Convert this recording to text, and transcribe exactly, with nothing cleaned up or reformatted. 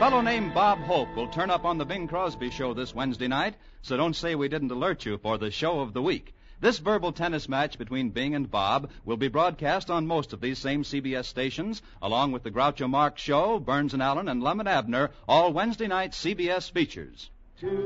fellow named Bob Hope will turn up on the Bing Crosby Show this Wednesday night, so don't say we didn't alert you for the show of the week. This verbal tennis match between Bing and Bob will be broadcast on most of these same C B S stations, along with the Groucho Marx Show, Burns and Allen, and Lum and Abner, all Wednesday night C B S features.